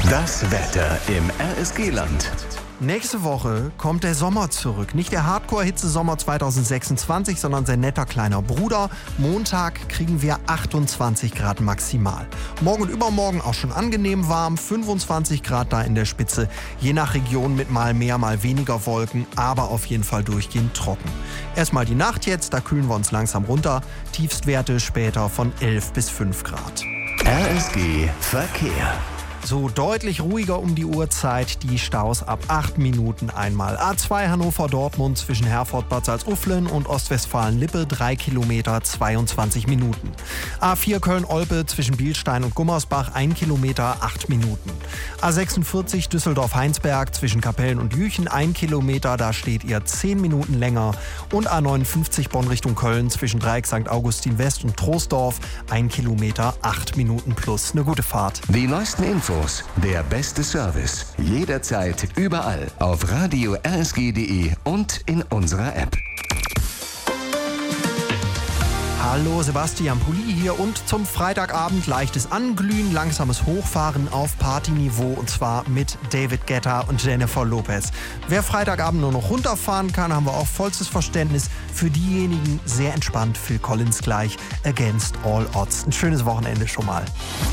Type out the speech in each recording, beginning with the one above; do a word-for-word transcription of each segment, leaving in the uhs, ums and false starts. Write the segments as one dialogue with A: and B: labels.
A: Das Wetter im R S G-Land.
B: Nächste Woche kommt der Sommer zurück. Nicht der Hardcore-Hitze-Sommer zweitausendsechsundzwanzig, sondern sein netter kleiner Bruder. Montag kriegen wir achtundzwanzig Grad maximal. Morgen und übermorgen auch schon angenehm warm, fünfundzwanzig Grad da in der Spitze. Je nach Region mit mal mehr, mal weniger Wolken, aber auf jeden Fall durchgehend trocken. Erstmal die Nacht jetzt, da kühlen wir uns langsam runter. Tiefstwerte später von elf bis fünf Grad.
A: R S G Verkehr.
B: So deutlich ruhiger um die Uhrzeit, die Staus ab acht Minuten einmal. A zwei Hannover-Dortmund zwischen Herford-Bad Salzuflen und Ostwestfalen-Lippe, drei Kilometer, zweiundzwanzig Minuten. A vier Köln-Olpe zwischen Bielstein und Gummersbach, ein Kilometer, acht Minuten. A sechsundvierzig Düsseldorf-Heinsberg zwischen Kapellen und Jüchen, ein Kilometer, da steht ihr zehn Minuten länger. Und A neunundfünfzig Bonn Richtung Köln zwischen Dreieck Sankt Augustin West und Troisdorf, ein Kilometer, acht Minuten plus. Eine gute Fahrt.
A: Die neuesten Infos, der beste Service, jederzeit, überall auf radio r s g punkt d e und in unserer App.
B: Hallo, Sebastian Pulli hier und zum Freitagabend leichtes Anglühen, langsames Hochfahren auf Partyniveau und zwar mit David Guetta und Jennifer Lopez. Wer Freitagabend nur noch runterfahren kann, haben wir auch vollstes Verständnis. Für diejenigen sehr entspannt, Phil Collins gleich, Against All Odds. Ein schönes Wochenende schon mal.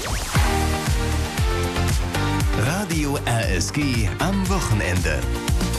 A: Radio R S G am Wochenende.